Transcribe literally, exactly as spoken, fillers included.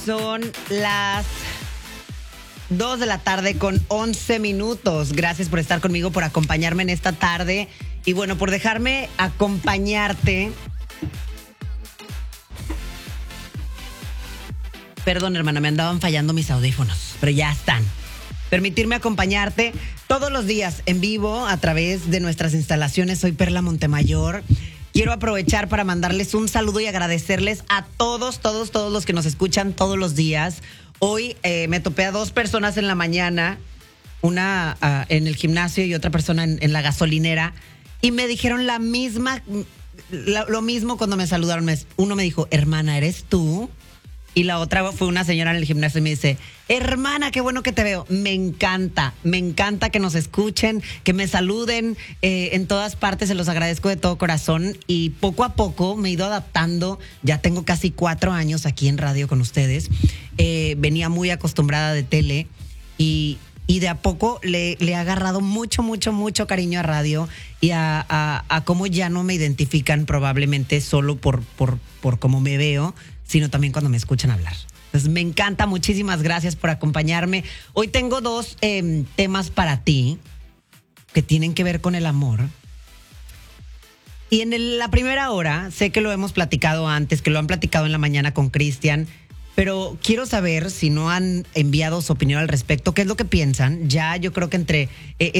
Son las dos de la tarde con once minutos. Gracias por estar conmigo, por acompañarme en esta tarde y bueno, por dejarme acompañarte. Perdón, hermana, me andaban fallando mis audífonos, pero ya están. Permitirme acompañarte todos los días en vivo a través de nuestras instalaciones. Soy Perla Montemayor. Quiero aprovechar para mandarles un saludo y agradecerles a todos, todos, todos los que nos escuchan todos los días. Hoy eh, me topé a dos personas en la mañana, una uh, en el gimnasio y otra persona en, en la gasolinera, y me dijeron la misma, la, lo mismo cuando me saludaron. Uno me dijo, hermana, ¿eres tú? Y la otra fue una señora en el gimnasio y me dice, hermana, qué bueno que te veo. Me encanta, me encanta que nos escuchen, que me saluden eh, en todas partes. Se los agradezco de todo corazón. Y poco a poco me he ido adaptando. Ya tengo casi cuatro años aquí en radio con ustedes. Eh, venía muy acostumbrada de tele y, y de a poco le, le he agarrado mucho, mucho, mucho cariño a radio y a, a, a cómo ya no me identifican probablemente solo por, por, por cómo me veo, sino también cuando me escuchan hablar. Entonces me encanta, muchísimas gracias por acompañarme. Hoy tengo dos eh, temas para ti que tienen que ver con el amor. Y en el, la primera hora, sé que lo hemos platicado antes, que lo han platicado en la mañana con Cristian, pero quiero saber si no han enviado su opinión al respecto, qué es lo que piensan. Ya yo creo que entre... Eh,